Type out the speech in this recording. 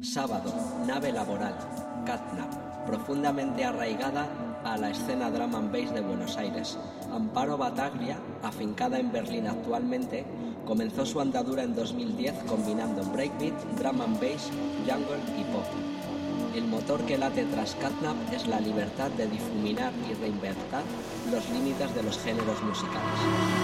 Sábado, nave laboral, Catnap, profundamente arraigada a la escena drum and bass de Buenos Aires. Amparo Battaglia, afincada en Berlín actualmente, comenzó su andadura en 2010 combinando breakbeat, drum and bass, jungle y pop. El motor que late tras Catnap es la libertad de difuminar y reinventar los límites de los géneros musicales.